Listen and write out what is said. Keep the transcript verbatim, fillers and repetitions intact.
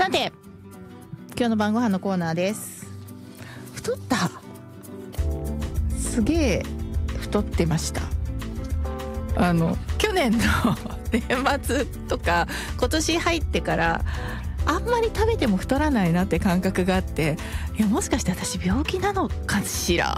さて今日の晩ご飯のコーナーです。太った、すげえ太ってました。あの去年の年末とか今年入ってからあんまり食べても太らないなって感覚があって、いやもしかして私病気なのかしら